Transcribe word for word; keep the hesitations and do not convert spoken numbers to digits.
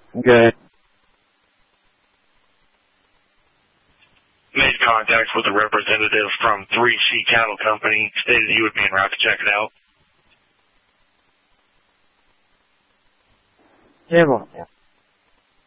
Good. Made contact with a representative from three C Cattle Company, stated he would be en route to check it out. C'est bon.